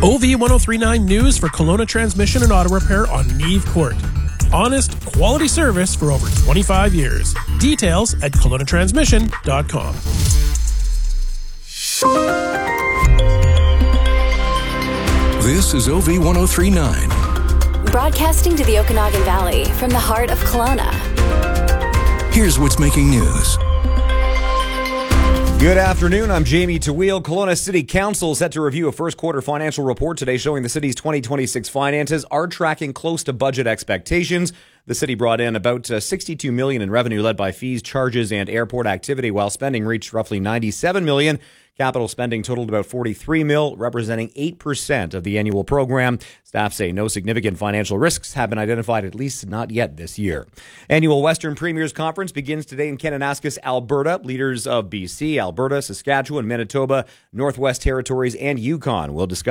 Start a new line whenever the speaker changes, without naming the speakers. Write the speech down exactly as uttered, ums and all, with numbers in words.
O V ten thirty-nine News for Kelowna Transmission and Auto Repair on Neve Court. Honest, quality service for over twenty-five years. Details at kelowna transmission dot com.
This is O V ten thirty-nine.
Broadcasting to the Okanagan Valley from the heart of Kelowna.
Here's what's making news.
Good afternoon. I'm Jamie Tawil. Kelowna City Council set to review a first quarter financial report today showing the city's twenty twenty-six finances are tracking close to budget expectations. The city brought in about uh, sixty-two million dollars in revenue led by fees, charges, and airport activity, while spending reached roughly ninety-seven million dollars. Capital spending totaled about forty-three million dollars, representing eight percent of the annual program. Staff say no significant financial risks have been identified, at least not yet this year. Annual Western Premiers Conference begins today in Kananaskis, Alberta. Leaders of B C, Alberta, Saskatchewan, Manitoba, Northwest Territories, and Yukon will discuss